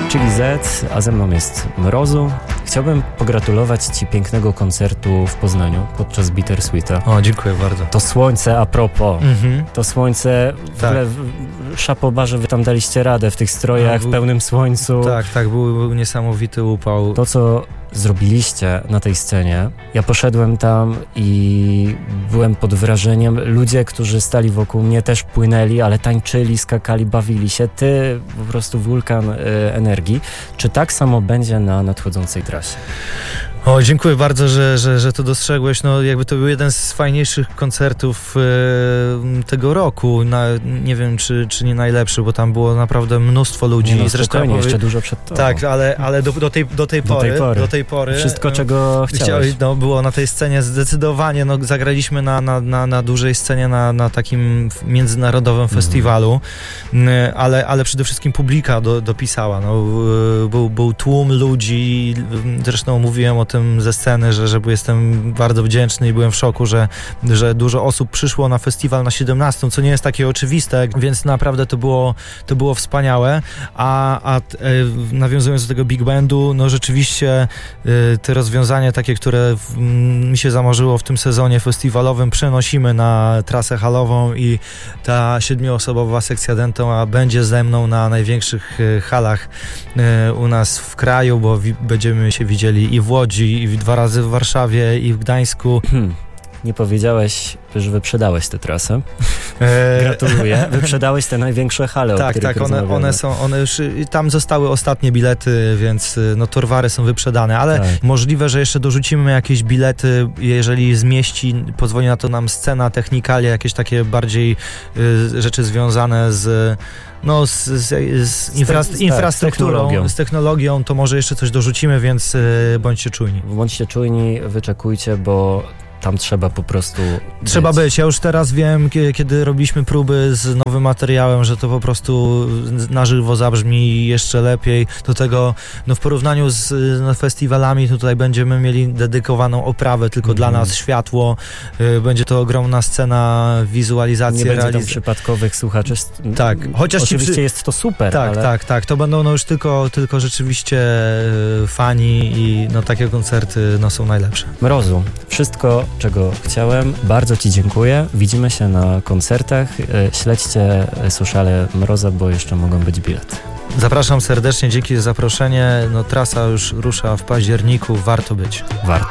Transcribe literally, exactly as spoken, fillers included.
Czyli Z, a ze mną jest Mrozu. Chciałbym pogratulować Ci pięknego koncertu w Poznaniu podczas Bittersweeta. O, dziękuję bardzo. To słońce, a propos, Mhm. to słońce, w Tak. ogóle szapoba, że wy tam daliście radę w tych strojach, No, był- w pełnym słońcu. Tak, tak, był, był niesamowity upał. To, co zrobiliście na tej scenie, ja poszedłem tam i byłem pod wrażeniem. Ludzie, którzy stali wokół mnie, też płynęli, ale tańczyli, skakali, bawili się. Ty, po prostu wulkan y, energii. Czy tak samo będzie na nadchodzącej trasie? O, dziękuję bardzo, że, że, że to dostrzegłeś. No, jakby to był jeden z fajniejszych koncertów e, tego roku. Na, nie wiem, czy, czy nie najlepszy, bo tam było naprawdę mnóstwo ludzi. Nie no, Zresztą spokojnie, powie... jeszcze dużo przed tobą. Tak, ale, ale do, do, tej, do, tej Do pory, tej pory. do tej pory Wszystko, e, czego chciałeś. Chciałeś, no, było na tej scenie zdecydowanie, no, zagraliśmy na, na, na, na dużej scenie, na, na takim międzynarodowym Mhm. festiwalu, N- ale, ale przede wszystkim publika do, dopisała. No, y, był, był tłum ludzi, zresztą mówiłem o tym ze sceny, że, że jestem bardzo wdzięczny i byłem w szoku, że, że dużo osób przyszło na festiwal na siedemnastą, co nie jest takie oczywiste, więc naprawdę to było, to było wspaniałe, a, a e, nawiązując do tego Big Bandu, no rzeczywiście e, te rozwiązania takie, które w, m, mi się zamarzyło w tym sezonie festiwalowym, przenosimy na trasę halową i ta siedmioosobowa sekcja Denton będzie ze mną na największych e, halach e, u nas w kraju, bo wi- będziemy się widzieli i w Łodzi, i w- dwa razy w Warszawie, i w Gdańsku. Hmm. Nie powiedziałeś, że wyprzedałeś tę trasę. E, Gratuluję. Wyprzedałeś te największe hale, o Tak, których tak, one, rozmawiamy. one są, one już, y, tam zostały ostatnie bilety, więc y, no torwary są wyprzedane, ale Tak. możliwe, że jeszcze dorzucimy jakieś bilety, jeżeli zmieści, pozwoli na to nam scena, technikalia, jakieś takie bardziej y, rzeczy związane z no z, z, z, infra, tak, z infrastrukturą, technologią. z technologią, to może jeszcze coś dorzucimy, więc y, bądźcie czujni. Bądźcie czujni, wyczekujcie, bo tam trzeba po prostu Trzeba być. Ja już teraz wiem, kie- kiedy robiliśmy próby z nowym materiałem, że to po prostu na żywo zabrzmi jeszcze lepiej. Do tego, no w porównaniu z no, festiwalami, tutaj będziemy mieli dedykowaną oprawę tylko Mhm. dla nas, światło. Y, będzie to ogromna scena, wizualizacja, Nie będzie tam realiz- przypadkowych słuchaczy. Tak, chociaż ci Oczywiście przy- jest to super, Tak, ale tak, tak. To będą no już tylko, tylko rzeczywiście y, fani i no takie koncerty no, są najlepsze. Mrozu, wszystko, czego chciałem. Bardzo Ci dziękuję. Widzimy się na koncertach. E, Śledźcie sociale Mroza, bo jeszcze mogą być bilety. Zapraszam serdecznie, dzięki za zaproszenie. No, trasa już rusza w październiku, warto być. Warto.